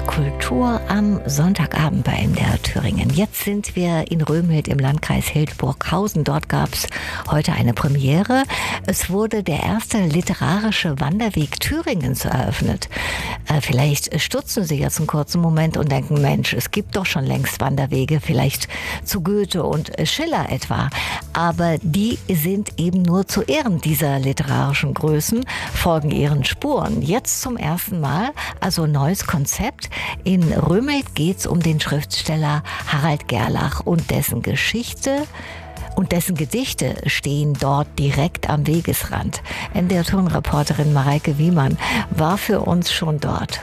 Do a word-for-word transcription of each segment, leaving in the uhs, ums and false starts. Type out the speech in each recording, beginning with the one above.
Kultur am Sonntagabend bei M D R Thüringen. Jetzt sind wir in Römhild im Landkreis Hildburghausen. Dort gab es heute eine Premiere. Es wurde der erste literarische Wanderweg Thüringens eröffnet. Äh, vielleicht stutzen Sie jetzt einen kurzen Moment und denken, Mensch, es gibt doch schon längst Wanderwege, vielleicht zu Goethe und Schiller etwa. Aber die sind eben nur zu Ehren dieser literarischen Größen, folgen ihren Spuren. Jetzt zum ersten Mal, also neues Konzept. In Römhild geht es um den Schriftsteller Harald Gerlach und dessen Geschichte und dessen Gedichte stehen dort direkt am Wegesrand. M D R-Turnreporterin Mareike Wiemann war für uns schon dort.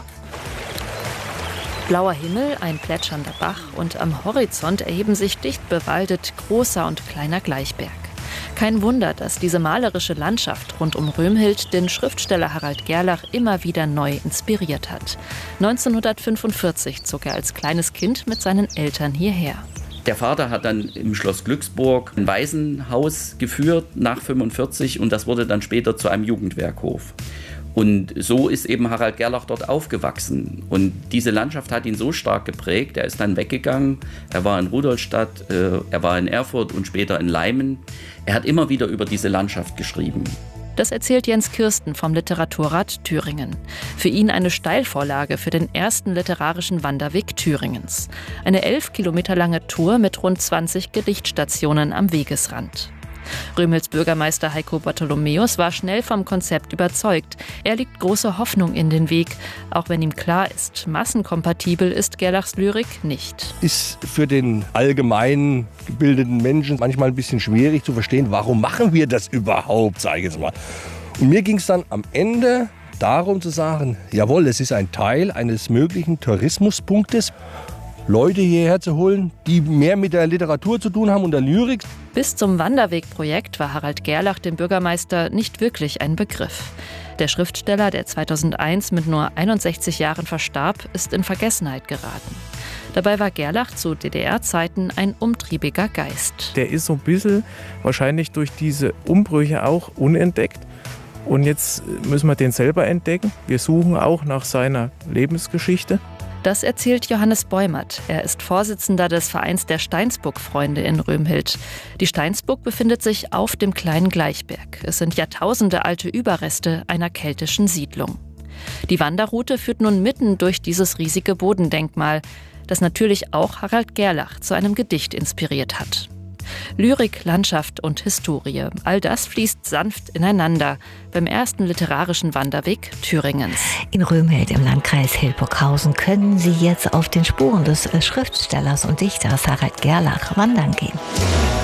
Blauer Himmel, ein plätschernder Bach und am Horizont erheben sich dicht bewaldet großer und kleiner Gleichberg. Kein Wunder, dass diese malerische Landschaft rund um Römhild den Schriftsteller Harald Gerlach immer wieder neu inspiriert hat. neunzehnhundertfünfundvierzig zog er als kleines Kind mit seinen Eltern hierher. Der Vater hat dann im Schloss Glücksburg ein Waisenhaus geführt nach fünfundvierzig und das wurde dann später zu einem Jugendwerkhof. Und so ist eben Harald Gerlach dort aufgewachsen. Und diese Landschaft hat ihn so stark geprägt. Er ist dann weggegangen. Er war in Rudolstadt, äh, er war in Erfurt und später in Leimen. Er hat immer wieder über diese Landschaft geschrieben. Das erzählt Jens Kirsten vom Literaturrat Thüringen. Für ihn eine Steilvorlage für den ersten literarischen Wanderweg Thüringens. Eine elf Kilometer lange Tour mit rund zwanzig Gedichtstationen am Wegesrand. Römhilds Bürgermeister Heiko Bartholomäus war schnell vom Konzept überzeugt. Er legt große Hoffnung in den Weg, auch wenn ihm klar ist, massenkompatibel ist Gerlachs Lyrik nicht. Ist für den allgemein gebildeten Menschen manchmal ein bisschen schwierig zu verstehen, warum machen wir das überhaupt, sage ich jetzt mal. Und mir ging es dann am Ende darum zu sagen, jawohl, es ist ein Teil eines möglichen Tourismuspunktes, Leute hierher zu holen, die mehr mit der Literatur zu tun haben und der Lyrik. Bis zum Wanderwegprojekt war Harald Gerlach dem Bürgermeister nicht wirklich ein Begriff. Der Schriftsteller, der zweitausendeins mit nur einundsechzig Jahren verstarb, ist in Vergessenheit geraten. Dabei war Gerlach zu D D R-Zeiten ein umtriebiger Geist. Der ist so ein bisschen wahrscheinlich durch diese Umbrüche auch unentdeckt. Und jetzt müssen wir den selber entdecken. Wir suchen auch nach seiner Lebensgeschichte. Das erzählt Johannes Beumert. Er ist Vorsitzender des Vereins der Steinsburg-Freunde in Römhild. Die Steinsburg befindet sich auf dem kleinen Gleichberg. Es sind Jahrtausende alte Überreste einer keltischen Siedlung. Die Wanderroute führt nun mitten durch dieses riesige Bodendenkmal, das natürlich auch Harald Gerlach zu einem Gedicht inspiriert hat. Lyrik, Landschaft und Historie, all das fließt sanft ineinander beim ersten literarischen Wanderweg Thüringens. In Römhild im Landkreis Hildburghausen können Sie jetzt auf den Spuren des Schriftstellers und Dichters Harald Gerlach wandern gehen.